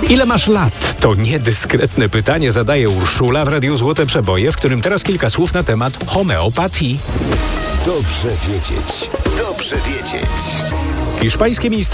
Ile masz lat? To niedyskretne pytanie zadaje Urszula w Radiu Złote Przeboje, w którym teraz kilka słów na temat homeopatii. Dobrze wiedzieć. Dobrze wiedzieć. Hiszpańskie ministerstwo